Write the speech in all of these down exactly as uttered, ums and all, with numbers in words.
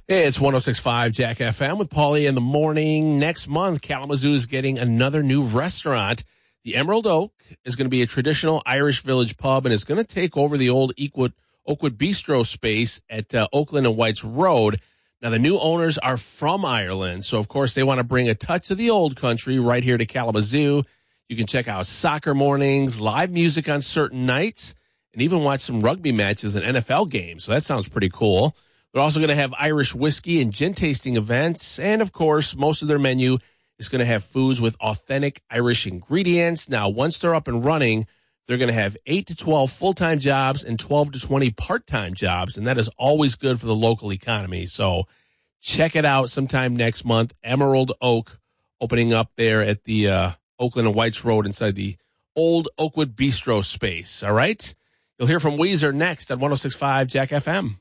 Hey, it's one oh six point five Jack F M with Paulie in the morning. Next month, Kalamazoo is getting another new restaurant. The Emerald Oak is going to be a traditional Irish village pub and is going to take over the old Oakwood, Oakwood Bistro space at uh, Oakland and Whites Road. Now, the new owners are from Ireland, so of course they want to bring a touch of the old country right here to Kalamazoo. You can check out soccer mornings, live music on certain nights, and even watch some rugby matches and N F L games. So that sounds pretty cool. They're also going to have Irish whiskey and gin tasting events. And, of course, most of their menu is going to have foods with authentic Irish ingredients. Now, once they're up and running, they're going to have eight to twelve full-time jobs and twelve to twenty part-time jobs. And that is always good for the local economy. So check it out sometime next month. Emerald Oak opening up there at the uh, Oakland and Whites Road inside the old Oakwood Bistro space. All right? You'll hear from Weezer next at one oh six point five Jack F M.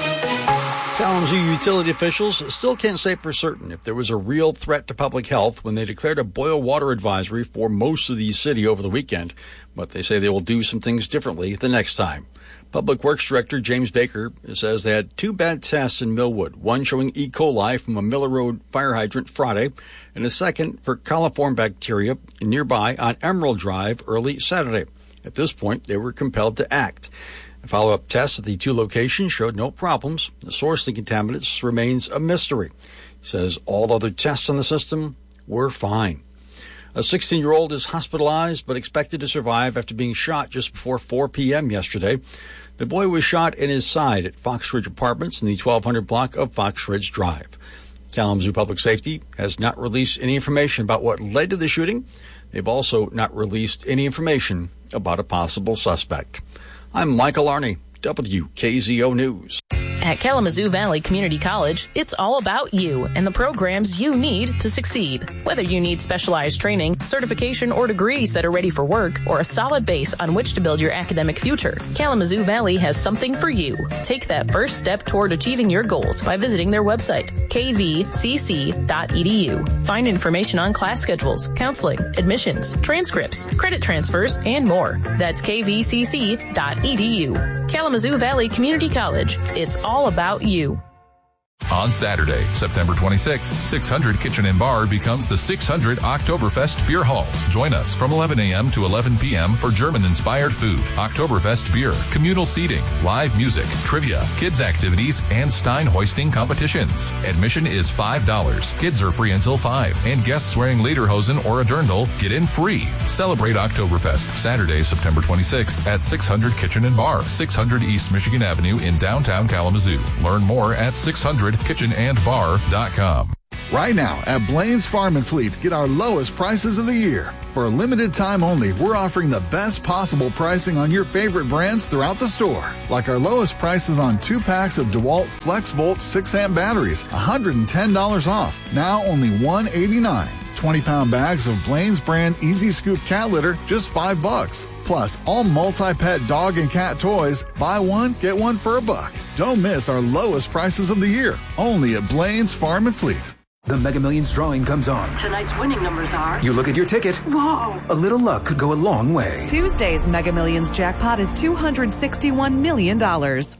Kalamazoo utility officials still can't say for certain if there was a real threat to public health when they declared a boil water advisory for most of the city over the weekend, but they say they will do some things differently the next time. Public Works Director James Baker says they had two bad tests in Millwood, one showing E. coli from a Miller Road fire hydrant Friday, and a second for coliform bacteria nearby on Emerald Drive early Saturday. At this point, they were compelled to act. Follow-up tests at the two locations showed no problems. The source of the contaminants remains a mystery. He says all other tests on the system were fine. A sixteen-year-old is hospitalized but expected to survive after being shot just before four p.m. yesterday. The boy was shot in his side at Fox Ridge Apartments in the twelve hundred block of Fox Ridge Drive. Kalamazoo Public Safety has not released any information about what led to the shooting. They've also not released any information about a possible suspect. I'm Michael Arney, W K Z O News. At Kalamazoo Valley Community College, it's all about you and the programs you need to succeed. Whether you need specialized training, certification, or degrees that are ready for work, or a solid base on which to build your academic future, Kalamazoo Valley has something for you. Take that first step toward achieving your goals by visiting their website, k v c c dot e d u. Find information on class schedules, counseling, admissions, transcripts, credit transfers, and more. That's k v c c dot e d u. Kalamazoo Valley Community College. It's all about you. On Saturday, September twenty-sixth, six hundred Kitchen and Bar becomes the six hundred Oktoberfest Beer Hall. Join us from eleven a.m. to eleven p.m. for German-inspired food, Oktoberfest beer, communal seating, live music, trivia, kids activities, and Stein hoisting competitions. Admission is five dollars. Kids are free until five, and guests wearing lederhosen or a dirndl get in free. Celebrate Oktoberfest Saturday, September twenty-sixth at six hundred Kitchen and Bar, six hundred East Michigan Avenue in downtown Kalamazoo. Learn more at six hundred kitchen and bar dot com. Right now at Blaine's Farm and Fleet, get our lowest prices of the year. For a limited time only, we're offering the best possible pricing on your favorite brands throughout the store. Like our lowest prices on two packs of DeWalt FlexVolt six amp batteries, one hundred ten dollars off. Now only one hundred eighty-nine dollars. twenty pound bags of Blaine's brand Easy Scoop cat litter, just five bucks. Plus, all multi-pet dog and cat toys, buy one, get one for a buck. Don't miss our lowest prices of the year, only at Blaine's Farm and Fleet. The Mega Millions drawing comes on. Tonight's winning numbers are... You look at your ticket. Whoa. A little luck could go a long way. Tuesday's Mega Millions jackpot is two hundred sixty-one million dollars.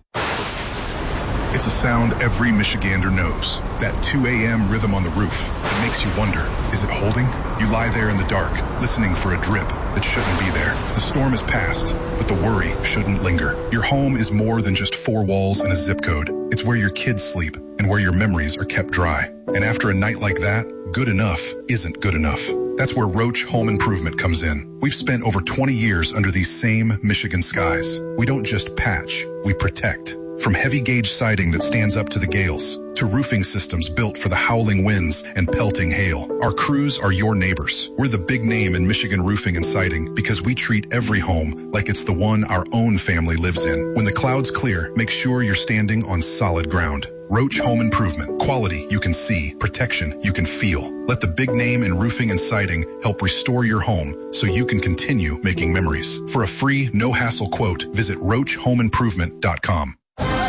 It's a sound every Michigander knows. That two a.m. rhythm on the roof. It makes you wonder, is it holding? You lie there in the dark, listening for a drip that shouldn't be there. The storm is past, but the worry shouldn't linger. Your home is more than just four walls and a zip code. It's where your kids sleep and where your memories are kept dry. And after a night like that, good enough isn't good enough. That's where Roach Home Improvement comes in. We've spent over twenty years under these same Michigan skies. We don't just patch, we protect. From heavy gauge siding that stands up to the gales, to roofing systems built for the howling winds and pelting hail, our crews are your neighbors. We're the big name in Michigan roofing and siding because we treat every home like it's the one our own family lives in. When the clouds clear, make sure you're standing on solid ground. Roach Home Improvement. Quality you can see, protection you can feel. Let the big name in roofing and siding help restore your home so you can continue making memories. For a free, no-hassle quote, visit roach home improvement dot com.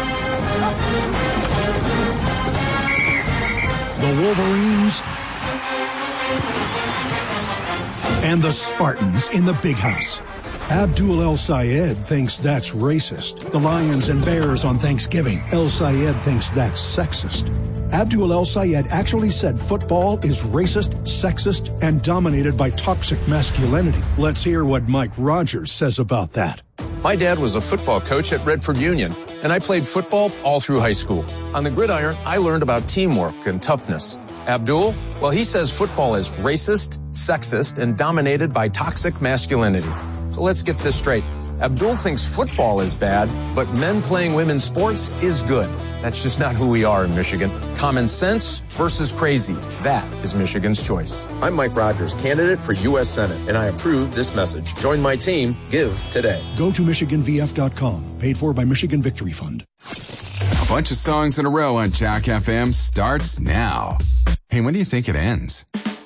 The Wolverines and the Spartans in the big house. Abdul El Sayed thinks that's racist. The Lions and Bears on Thanksgiving. El Sayed thinks that's sexist. Abdul El Sayed actually said football is racist, sexist, and dominated by toxic masculinity. Let's hear what Mike Rogers says about that. My dad was a football coach at Redford Union, and I played football all through high school. On the gridiron, I learned about teamwork and toughness. Abdul, well, he says football is racist, sexist, and dominated by toxic masculinity. So let's get this straight. Abdul thinks football is bad, but men playing women's sports is good. That's just not who we are in Michigan. Common sense versus crazy. That is Michigan's choice. I'm Mike Rogers, candidate for U S Senate, and I approve this message. Join my team. Give today. Go to Michigan V F dot com. Paid for by Michigan Victory Fund. A bunch of songs in a row on Jack F M starts now. Hey, when do you think it ends?